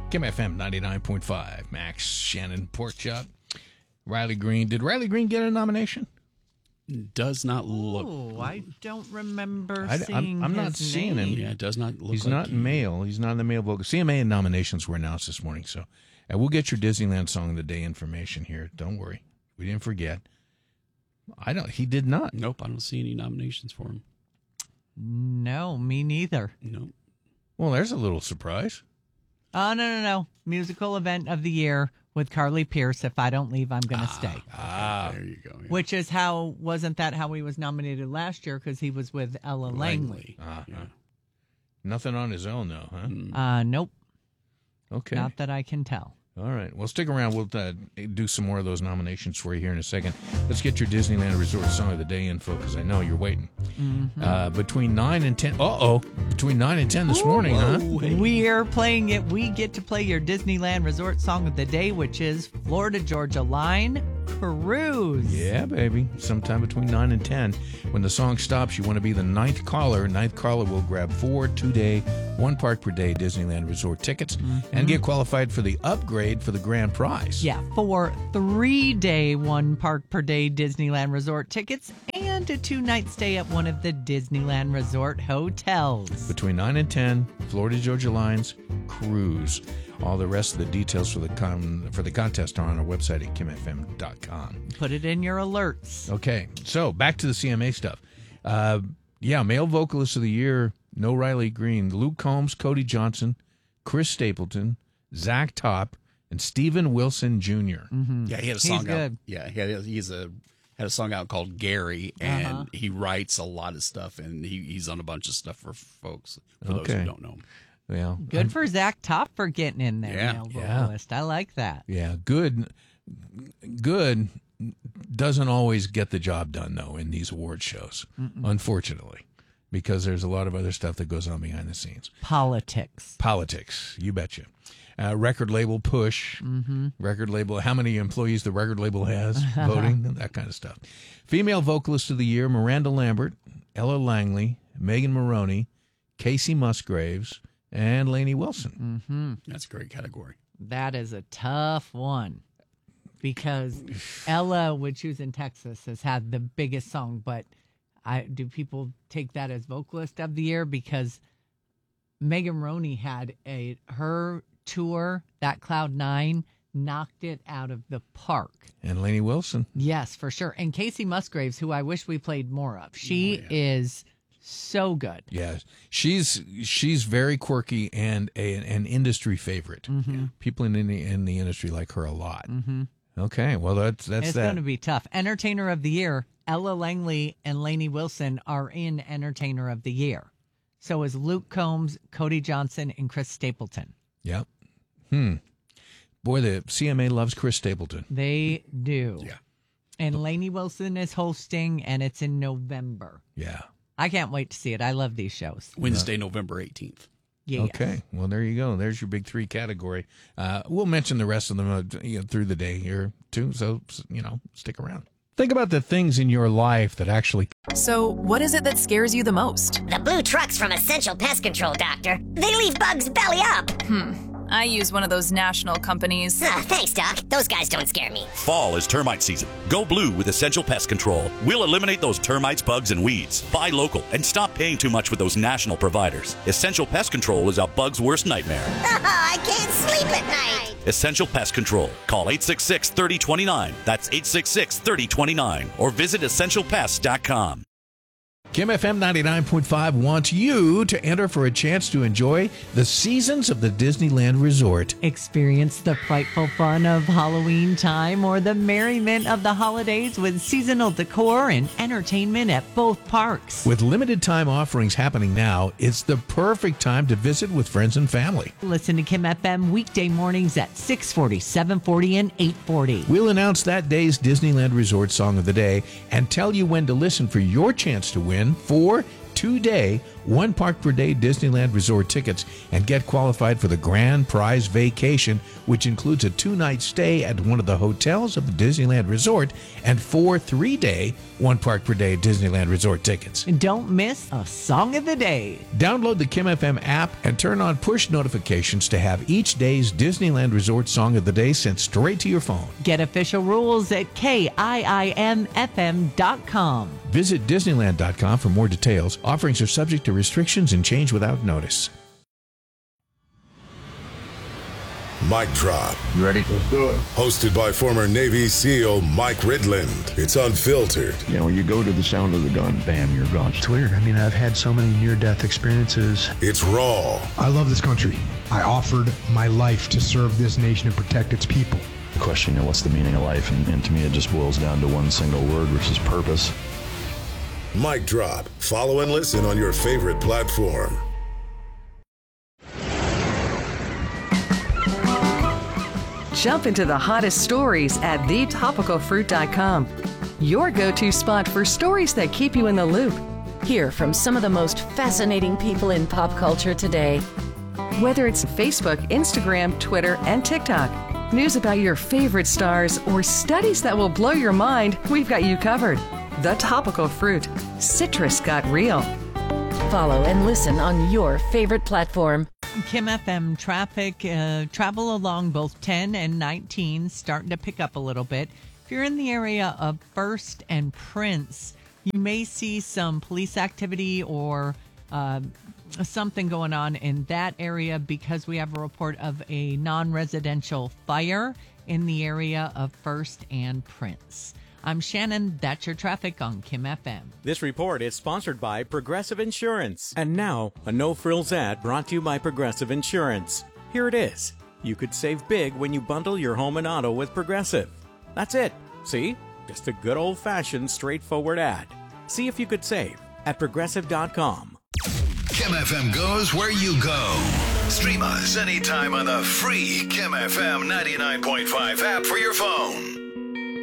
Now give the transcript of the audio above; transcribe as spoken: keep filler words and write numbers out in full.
Kim F M ninety-nine point five. Max Shannon Porkchop. Riley Green. Did Riley Green get a nomination? Does not look. Oh, I don't remember I, seeing I'm, I'm not his seeing name. him. Yeah, it does not look He's like not he- in male. He's not in the male vocal. C M A nominations were announced this morning, so and we'll get your Disneyland Song of the Day information here. Don't worry. We didn't forget. I don't. He did not. Nope, I don't see any nominations for him. No, me neither. Nope. Well, there's a little surprise. Oh, no, no, no. Musical event of the year with Carly Pierce. If I don't leave, I'm going to stay. Ah, There you go. yeah. Which is how, wasn't that how he was nominated last year? Because he was with Ella Langley. uh-huh. Yeah. Nothing on his own, though, huh? Mm. Uh, nope, Okay. not that I can tell. All right. Well, stick around. We'll uh, do some more of those nominations for you here in a second. Let's get your Disneyland Resort Song of the Day info because I know you're waiting. Mm-hmm. Uh, between nine and ten. Uh oh. Between nine and ten this morning, huh? We're playing it. We get to play your Disneyland Resort Song of the Day, which is Florida Georgia Line Cruise. Yeah, baby. Sometime between nine and ten. When the song stops, you want to be the ninth caller. Ninth caller will grab four two-day, one park per day Disneyland Resort tickets and get qualified for the upgrade for the grand prize. Yeah, for three-day, one park per day Disneyland Resort tickets and a two-night stay at one of the Disneyland Resort hotels. Between nine and ten, Florida Georgia Lines Cruise. All the rest of the details for the con- for the contest are on our website at kim f m dot com. Put it in your alerts. Okay, so back to the C M A stuff. Uh, yeah, male vocalist of the year, no Riley Green, Luke Combs, Cody Johnson, Chris Stapleton, Zach Top, and Steven Wilson Junior Yeah, he had a He's song out. good. Yeah, he had, he's a had a song out called Gary, and Uh-huh. he writes a lot of stuff, and he, he's on a bunch of stuff for folks. For those Okay. who don't know him. Well, Good for Zach Top for getting in there, Yeah. male Yeah. vocalist. I like that. yeah, good. Good doesn't always get the job done though in these award shows, unfortunately, because there's a lot of other stuff that goes on behind the scenes. Politics. Politics, you betcha. Uh, record label push, mm-hmm. record label, how many employees the record label has, voting, that kind of stuff. Female vocalist of the year, Miranda Lambert, Ella Langley, Megan Maroney, Casey Musgraves, and Lainey Wilson. Mm-hmm. That's a great category. That is a tough one because Ella, which who's in Texas, has had the biggest song. But I do people take that as vocalist of the year because Megan Maroney had a her tour that Cloud Nine knocked it out of the park. And Lainey Wilson. Yes, for sure. And Casey Musgraves, who I wish we played more of. She Oh, yeah. is so good. Yeah, she's she's very quirky and a, an industry favorite. Mm-hmm. People in the, in the industry like her a lot. Mm-hmm. Okay, well that's that's It's that. going to be tough. Entertainer of the Year, Ella Langley and Lainey Wilson are in Entertainer of the Year. So is Luke Combs, Cody Johnson, and Chris Stapleton. Yep. Hmm. Boy, the C M A loves Chris Stapleton. They do. Yeah. And Lainey Wilson is hosting, and it's in November. Yeah. I can't wait to see it. I love these shows. Wednesday, November eighteenth. Yeah. Okay. Well, there you go. There's your big three category. Uh, we'll mention the rest of them uh, you know, through the day here too. So you know, stick around. Think about the things in your life that actually. So, what is it that scares you the most? The blue trucks from Essential Pest Control, Doctor. They leave bugs belly up. I use one of those national companies. Ah, thanks, Doc. Those guys don't scare me. Fall is termite season. Go blue with Essential Pest Control. We'll eliminate those termites, bugs, and weeds. Buy local and stop paying too much with those national providers. Essential Pest Control is a bug's worst nightmare. I can't sleep at night. Essential Pest Control. Call eight six six, three oh two nine. That's eight six six, three oh two nine. Or visit essential pest dot com. Kim F M ninety-nine point five wants you to enter for a chance to enjoy the seasons of the Disneyland Resort. Experience the frightful fun of Halloween time or the merriment of the holidays with seasonal decor and entertainment at both parks. With limited time offerings happening now, it's the perfect time to visit with friends and family. Listen to Kim F M weekday mornings at six forty, seven forty, and eight forty. We'll announce that day's Disneyland Resort Song of the Day and tell you when to listen for your chance to win four two-day, one park per day Disneyland Resort tickets and get qualified for the grand prize vacation, which includes a two-night stay at one of the hotels of the Disneyland Resort and four three-day one park per day Disneyland Resort tickets. And don't miss a song of the day. Download the Kim F M app and turn on push notifications to have each day's Disneyland Resort Song of the Day sent straight to your phone. Get official rules at K I I M F M dot com. Visit Disneyland dot com for more details. Offerings are subject to restrictions and change without notice. Mic Drop. You ready? Let's do it. Hosted by former Navy SEAL Mike Ridland. It's unfiltered. You know, when you go to the sound of the gun, bam, you're gone. It's weird. I mean, I've had so many near-death experiences. It's raw. I love this country. I offered my life to serve this nation and protect its people. The question, you know, what's the meaning of life? And, and to me, it just boils down to one single word, which is purpose. Mic Drop. Follow and listen on your favorite platform. Jump into the hottest stories at the topical fruit dot com. Your go-to spot for stories that keep you in the loop. Hear from some of the most fascinating people in pop culture today. Whether it's Facebook, Instagram, Twitter, and TikTok, news about your favorite stars, or studies that will blow your mind, we've got you covered. The Topical Fruit. Citrus got real. Follow and listen on your favorite platform. Kim F M traffic, uh, travel along both ten and nineteen, starting to pick up a little bit. If you're in the area of First and Prince, you may see some police activity or uh, something going on in that area because we have a report of a non-residential fire in the area of First and Prince. I'm Shannon. That's your traffic on Kim F M. This report is sponsored by Progressive Insurance. And now, a no-frills ad brought to you by Progressive Insurance. Here it is. You could save big when you bundle your home and auto with Progressive. That's it. See? Just a good old-fashioned, straightforward ad. See if you could save at progressive dot com. Kim F M goes where you go. Stream us anytime on the free Kim F M ninety-nine point five app for your phone.